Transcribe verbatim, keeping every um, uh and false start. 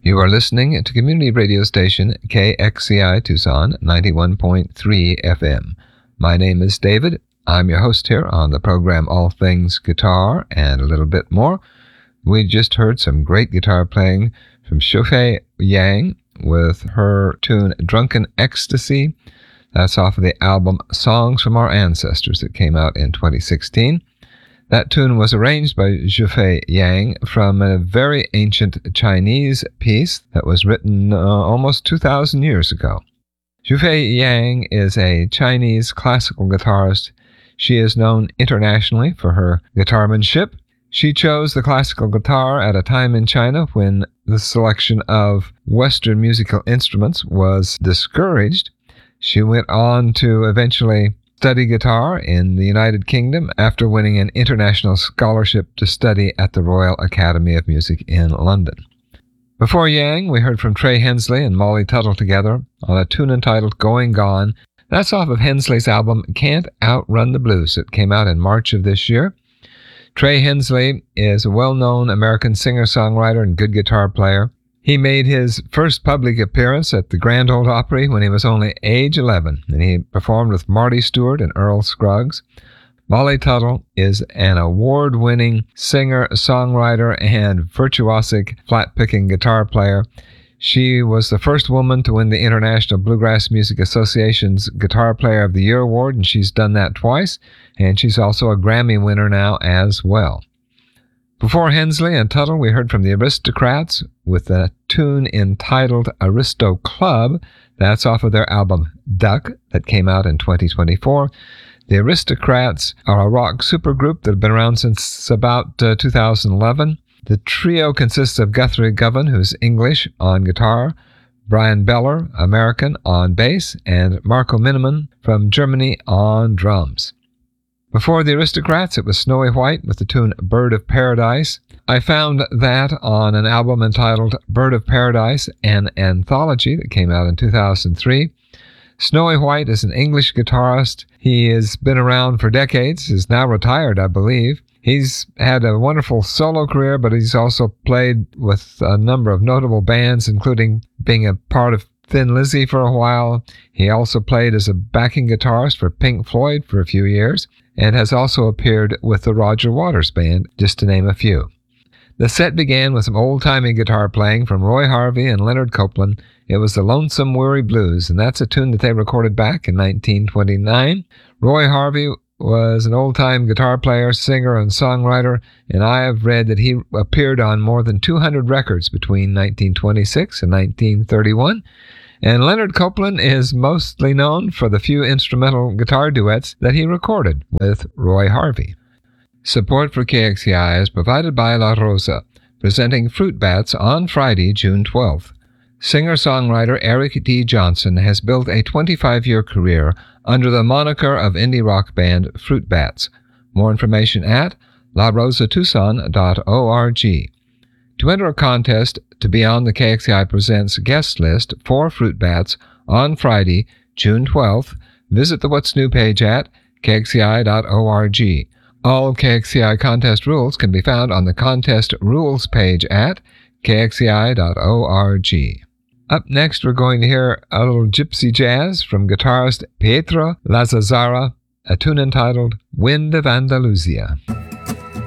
You are listening to community radio station K X C I Tucson ninety-one point three F M. My name is David. I'm your host here on the program All Things Guitar and a little bit more. We just heard some great guitar playing from Shuofei Yang with her tune Drunken Ecstasy. That's off of the album Songs from Our Ancestors that came out in twenty sixteen. That tune was arranged by Shuofei Yang from a very ancient Chinese piece that was written uh, almost two thousand years ago. Shuofei Yang is a Chinese classical guitarist. She is known internationally for her guitarmanship. She chose the classical guitar at a time in China when the selection of Western musical instruments was discouraged. She went on to eventually study guitar in the United Kingdom after winning an international scholarship to study at the Royal Academy of Music in London. Before Yang, we heard from Trey Hensley and Molly Tuttle together on a tune entitled Going Gone. That's off of Hensley's album Can't Outrun the Blues. It came out in March of this year. Trey Hensley is a well-known American singer-songwriter and good guitar player. He made his first public appearance at the Grand Ole Opry when he was only age eleven, and he performed with Marty Stewart and Earl Scruggs. Molly Tuttle is an award-winning singer, songwriter, and virtuosic flat-picking guitar player. She was the first woman to win the International Bluegrass Music Association's Guitar Player of the Year award, and she's done that twice, and she's also a Grammy winner now as well. Before Hensley and Tuttle, we heard from the Aristocrats with a tune entitled Aristo Club. That's off of their album Duck that came out in twenty twenty-four. The Aristocrats are a rock supergroup that have been around since about uh, two thousand eleven. The trio consists of Guthrie Govan, who's English, on guitar, Brian Beller, American, on bass, and Marco Miniman from Germany on drums. Before the Aristocrats, it was Snowy White with the tune Bird of Paradise. I found that on an album entitled Bird of Paradise, an anthology that came out in two thousand three. Snowy White is an English guitarist. He has been around for decades, is now retired, I believe. He's had a wonderful solo career, but he's also played with a number of notable bands, including being a part of Thin Lizzy for a while. He also played as a backing guitarist for Pink Floyd for a few years, and has also appeared with the Roger Waters Band, just to name a few. The set began with some old-timey guitar playing from Roy Harvey and Leonard Copeland. It was the Lonesome Weary Blues, and that's a tune that they recorded back in nineteen twenty-nine. Roy Harvey was an old-time guitar player, singer, and songwriter, and I have read that he appeared on more than two hundred records between nineteen twenty-six and nineteen thirty-one. And Leonard Copeland is mostly known for the few instrumental guitar duets that he recorded with Roy Harvey. Support for K X C I is provided by La Rosa, presenting Fruit Bats on Friday, June twelfth. Singer-songwriter Eric D. Johnson has built a twenty-five-year career under the moniker of indie rock band Fruit Bats. More information at la rosa tucson dot org. To enter a contest to be on the K X C I Presents guest list for Fruit Bats on Friday, June twelfth, visit the What's New page at k x c i dot org. All K X C I contest rules can be found on the Contest Rules page at k x c i dot org. Up next, we're going to hear a little gypsy jazz from guitarist Pietro Lazzara, a tune entitled Wind of Andalusia.